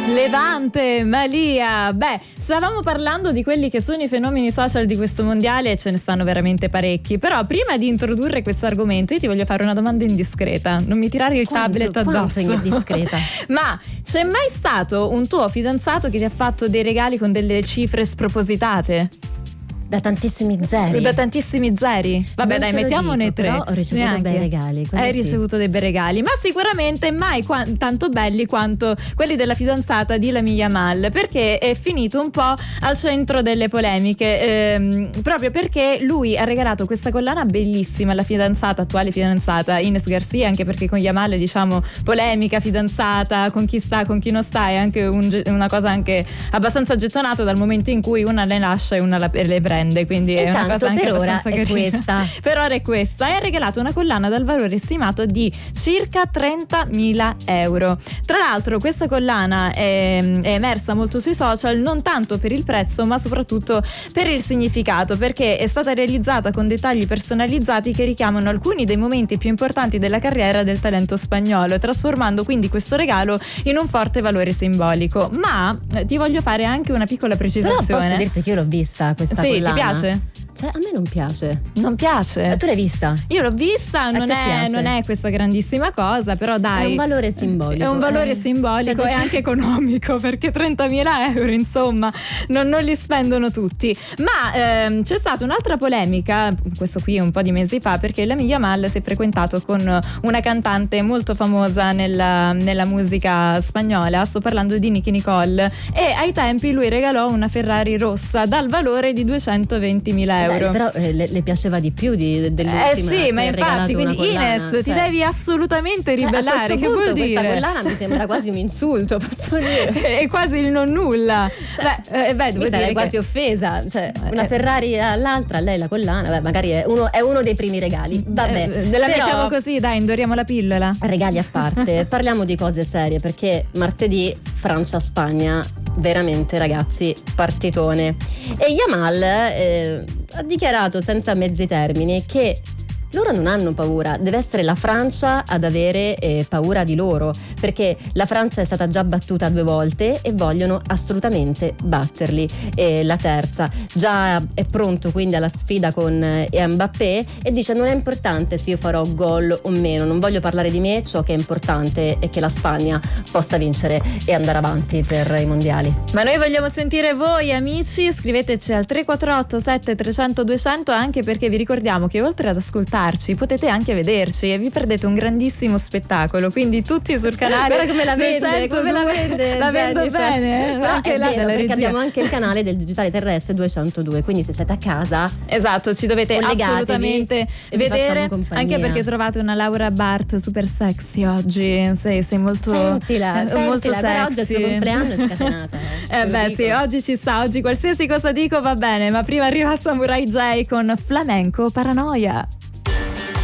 Levante, Malia. Beh, stavamo parlando di quelli che sono i fenomeni social di questo mondiale e ce ne stanno veramente parecchi. Però prima di introdurre questo argomento io ti voglio fare una domanda indiscreta. Non mi tirare il tablet addosso. Quanto indiscreta? Ma c'è mai stato un tuo fidanzato che ti ha fatto dei regali con delle cifre spropositate? Da tantissimi zeri. Da tantissimi zeri? Vabbè, Non dai, te lo mettiamone dico, tre. però ho ricevuto Neanche. bei regali. Hai Sì. ricevuto dei bei regali, ma sicuramente mai tanto belli quanto quelli della fidanzata di Lamine Yamal, perché è finito un po' al centro delle polemiche, proprio perché lui ha regalato questa collana bellissima alla attuale fidanzata Ines Garcia, anche perché con Yamal, diciamo, polemica, fidanzata, con chi sta, con chi non sta, è anche una cosa anche abbastanza gettonata, dal momento in cui una le lascia e una le prende, quindi è una cosa anche per ora abbastanza è carina. questa. Per ora è questa, e ha regalato una collana dal valore stimato di circa 30.000 euro. Tra l'altro questa collana è emersa molto sui social, non tanto per il prezzo ma soprattutto per il significato, perché è stata realizzata con dettagli personalizzati che richiamano alcuni dei momenti più importanti della carriera del talento spagnolo, trasformando quindi questo regalo in un forte valore simbolico. Ma ti voglio fare anche una piccola precisazione. Però posso dirti che io l'ho vista questa collana. Ti piace? Cioè, a me non piace. Non piace? Tu l'hai vista? Io l'ho vista, non è questa grandissima cosa, però dai. È un valore simbolico. È un valore simbolico, cioè, e anche economico, perché 30.000 euro, insomma, non li spendono tutti. Ma c'è stata un'altra polemica, questo qui un po' di mesi fa, perché Lamine Yamal si è frequentato con una cantante molto famosa nella musica spagnola. Sto parlando di Nicki Nicole, e ai tempi lui regalò una Ferrari rossa dal valore di 220.000 euro. Però le piaceva di più dell'ultima. Sì, ma infatti, quindi Ines, ti devi assolutamente ribellare. Che vuol dire? Questa collana mi sembra quasi un insulto, posso dire. È quasi il non nulla. Mi sarei quasi offesa. Cioè, una Ferrari all'altra, lei la collana, magari è uno dei primi regali. Vabbè, la mettiamo così, dai, indoriamo la pillola. Regali a parte, parliamo di cose serie, perché martedì Francia-Spagna, veramente ragazzi, partitone. E Yamal ha dichiarato senza mezzi termini che loro non hanno paura, deve essere la Francia ad avere paura di loro, perché la Francia è stata già battuta 2 volte e vogliono assolutamente batterli. La terza già è pronto quindi alla sfida con Mbappé, e dice: non è importante se io farò gol o meno, non voglio parlare di me, ciò che è importante è che la Spagna possa vincere e andare avanti per i mondiali. Ma noi vogliamo sentire voi, amici, scriveteci al 348 7300 200, anche perché vi ricordiamo che oltre ad ascoltare potete anche vederci e vi perdete un grandissimo spettacolo, quindi tutti sul canale. Guarda come la vende, la vendo bene, però anche è là vero, della perché regia. abbiamo anche il canale del Digitale Terrestre 202, quindi se siete a casa, esatto, ci dovete assolutamente e vi vedere, facciamo compagnia. anche perché trovate una Laura Bart super sexy oggi. Sei molto molto sexy. Però oggi è il suo compleanno, è scatenata. Sì, oggi ci sta, oggi qualsiasi cosa dico va bene, ma prima arriva Samurai J con Flamenco Paranoia.